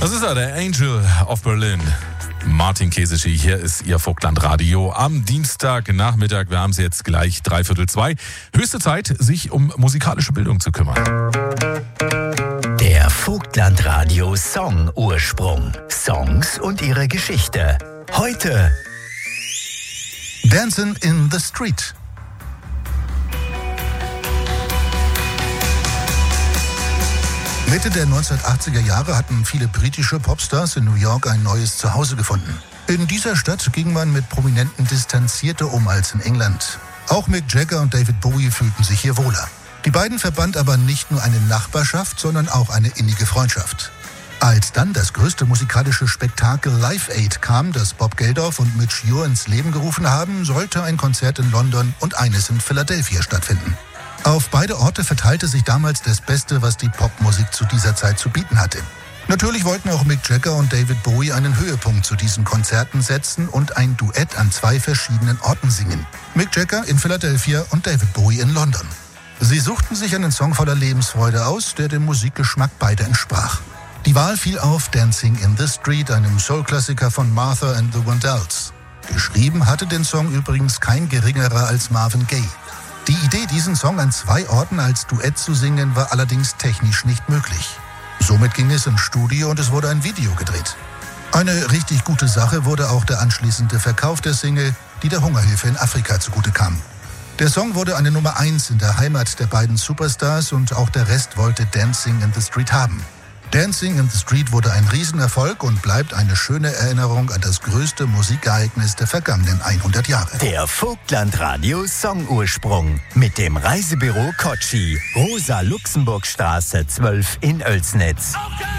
Das ist er, der Angel of Berlin. Martin Kesici, hier ist Ihr Vogtland-Radio am Dienstagnachmittag. Wir haben es jetzt gleich 1:45. Höchste Zeit, sich um musikalische Bildung zu kümmern. Der Vogtland-Radio Song-Ursprung. Songs und ihre Geschichte. Heute Dancing in the Street. Mitte der 1980er Jahre hatten viele britische Popstars in New York ein neues Zuhause gefunden. In dieser Stadt ging man mit Prominenten distanzierter um als in England. Auch Mick Jagger und David Bowie fühlten sich hier wohler. Die beiden verband aber nicht nur eine Nachbarschaft, sondern auch eine innige Freundschaft. Als dann das größte musikalische Spektakel Live Aid kam, das Bob Geldof und Midge Ure ins Leben gerufen haben, sollte ein Konzert in London und eines in Philadelphia stattfinden. Auf beide Orte verteilte sich damals das Beste, was die Popmusik zu dieser Zeit zu bieten hatte. Natürlich wollten auch Mick Jagger und David Bowie einen Höhepunkt zu diesen Konzerten setzen und ein Duett an 2 verschiedenen Orten singen. Mick Jagger in Philadelphia und David Bowie in London. Sie suchten sich einen Song voller Lebensfreude aus, der dem Musikgeschmack beider entsprach. Die Wahl fiel auf Dancing in the Street, einem Soul-Klassiker von Martha and the Vandellas. Geschrieben hatte den Song übrigens kein geringerer als Marvin Gaye. Die Idee, diesen Song an 2 Orten als Duett zu singen, war allerdings technisch nicht möglich. Somit ging es ins Studio und es wurde ein Video gedreht. Eine richtig gute Sache wurde auch der anschließende Verkauf der Single, die der Hungerhilfe in Afrika zugute kam. Der Song wurde eine Nummer 1 in der Heimat der beiden Superstars und auch der Rest wollte Dancing in the Street haben. Dancing in the Street wurde ein Riesenerfolg und bleibt eine schöne Erinnerung an das größte Musikereignis der vergangenen 100 Jahre. der Vogtland-Radio Song-Ursprung mit dem Reisebüro Kotschi, Rosa-Luxemburg-Straße 12 in Oelsnitz.